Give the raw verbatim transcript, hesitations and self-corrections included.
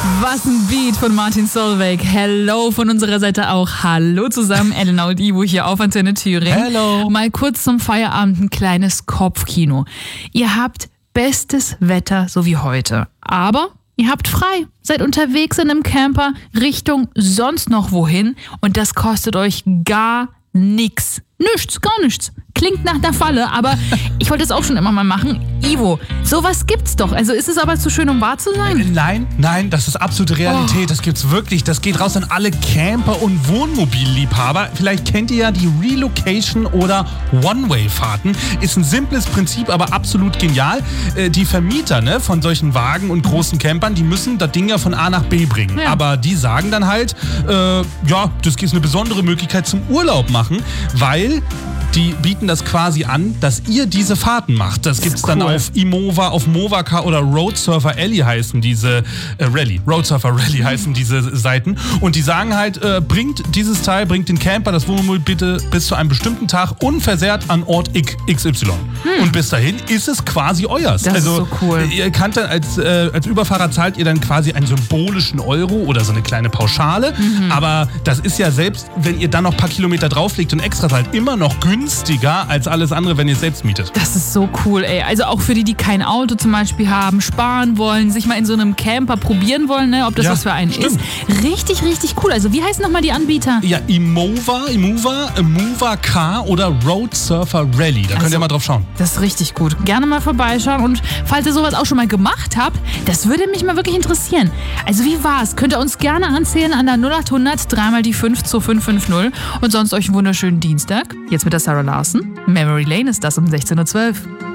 Was ein Beat von Martin Solveig. Hello von unserer Seite auch. Hallo zusammen, Elena und Ivo hier auf Antenne Thüringen. Hello. Mal kurz zum Feierabend ein kleines Kopfkino. Ihr habt bestes Wetter, so wie heute. Aber ihr habt frei, seid unterwegs in einem Camper Richtung sonst noch wohin und das kostet euch gar nichts. Nichts, gar nichts. Klingt nach einer Falle, aber ich wollte es auch schon immer mal machen. Ivo, sowas gibt's doch. Also ist es aber zu schön, um wahr zu sein? Nein, nein, das ist absolute Realität. Oh. Das gibt's wirklich. Das geht raus an alle Camper- und Wohnmobilliebhaber. Vielleicht kennt ihr ja die Relocation- oder One-Way-Fahrten. Ist ein simples Prinzip, aber absolut genial. Äh, die Vermieter ne, von solchen Wagen und großen Campern, die müssen das Ding ja von A nach B bringen. Ja. Aber die sagen dann halt, äh, ja, das ist eine besondere Möglichkeit zum Urlaub machen, weil die bieten das quasi an, dass ihr diese Fahrten macht. Das gibt's dann auf Imova, auf Movacar oder Road Surfer Rally heißen diese äh, Rally. Road Surfer Rally heißen diese Seiten. Und die sagen halt, äh, bringt dieses Teil, bringt den Camper, das Wohnmobil bitte bis zu einem bestimmten Tag unversehrt an Ort X Y. Hm. Und bis dahin ist es quasi euers. Das also, ist so cool. Ihr könnt dann als, äh, als Überfahrer zahlt ihr dann quasi einen symbolischen Euro oder so eine kleine Pauschale. Mhm. Aber das ist ja selbst, wenn ihr dann noch ein paar Kilometer drauflegt und extra zahlt, immer noch günstiger als alles andere, wenn ihr es selbst mietet. Das ist so cool, ey. Also auch für die, die kein Auto zum Beispiel haben, sparen wollen, sich mal in so einem Camper probieren wollen, ne, ob das ja, was für einen stimmt. ist. Richtig, richtig cool. Also wie heißen nochmal die Anbieter? Ja, Imova, Imova, Movacar oder Road Surfer Rally. Da also, könnt ihr mal drauf schauen. Das ist richtig gut. Gerne mal vorbeischauen und falls ihr sowas auch schon mal gemacht habt, das würde mich mal wirklich interessieren. Also wie war's? Könnt ihr uns gerne erzählen an der null acht hundert drei mal die fünf zwei fünf fünf null und sonst euch einen wunderschönen Dienstag. Jetzt mit der Sarah Larsen. Memory Lane ist das um sechzehn Uhr zwölf.